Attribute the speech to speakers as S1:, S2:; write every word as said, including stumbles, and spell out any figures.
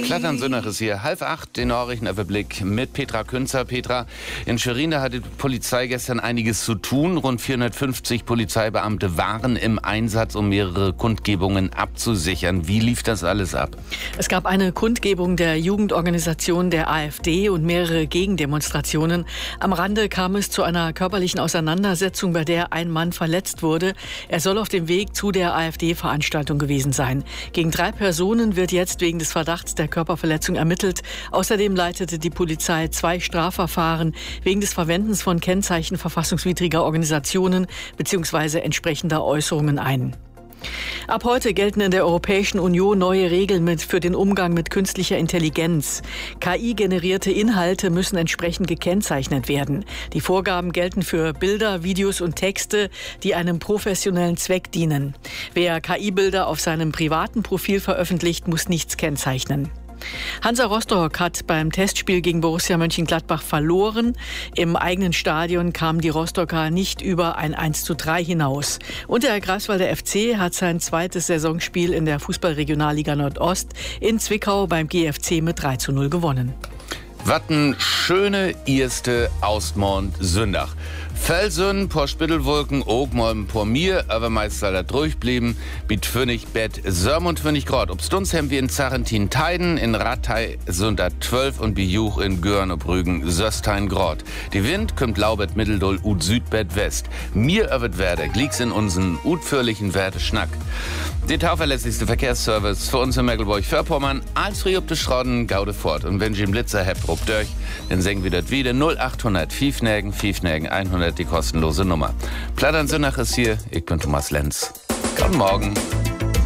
S1: Plattern Sünnach ist hier. Halb acht, den Nachrichtenüberblick mit Petra Künzer. Petra, in Schwerin, da hatte die Polizei gestern einiges zu tun. Rund vierhundertfünfzig Polizeibeamte waren im Einsatz, um mehrere Kundgebungen abzusichern. Wie lief das alles ab?
S2: Es gab eine Kundgebung der Jugendorganisation der AfD und mehrere Gegendemonstrationen. Am Rande kam es zu einer körperlichen Auseinandersetzung, bei der ein Mann verletzt wurde. Er soll auf dem Weg zu der AfD-Veranstaltung gewesen sein. Gegen drei Personen wird jetzt wegen des Verdachts der Körperverletzung ermittelt. Außerdem leitete die Polizei zwei Strafverfahren wegen des Verwendens von Kennzeichen verfassungswidriger Organisationen bzw. entsprechender Äußerungen ein. Ab heute gelten in der Europäischen Union neue Regeln mit für den Umgang mit künstlicher Intelligenz. K I-generierte Inhalte müssen entsprechend gekennzeichnet werden. Die Vorgaben gelten für Bilder, Videos und Texte, die einem professionellen Zweck dienen. Wer K I-Bilder auf seinem privaten Profil veröffentlicht, muss nichts kennzeichnen. Hansa Rostock hat beim Testspiel gegen Borussia Mönchengladbach verloren. Im eigenen Stadion kamen die Rostocker nicht über ein eins zu drei hinaus. Und der Greifswalder F C hat sein zweites Saisonspiel in der Fußball-Regionalliga Nordost in Zwickau beim G F C mit drei zu null gewonnen.
S1: Watten schöne erste Ausmond Sündach. Felsen, por Spittelwolken, ook mal por mir, aber meist soll da durchblieben. Mit Pfennig, Bett, Sörm und Pfennig Grad. Ob Stunz haben wir in Zarentin Teiden, in Rattay sind da zwölf und Bijuch in Görn und Rügen, Söstein Grad. Die Wind kommt laubet Mitteldoll ut Südbett West. Mir övet Werde, glieks in unseren utführlichen Werte Schnack. Der tauverlässlichste Verkehrsservice für uns in Mecklenburg-Vorpommern, als früh ob de Schrotten, gaude fort. Und wenn ich im Blitzer habt, rupt euch, dann senken wir das wieder null achthundert Fiefnägen, Fiefnägen hundert, die kostenlose Nummer. Plattern Sünnach ist hier, ich bin Thomas Lenz. Guten Morgen.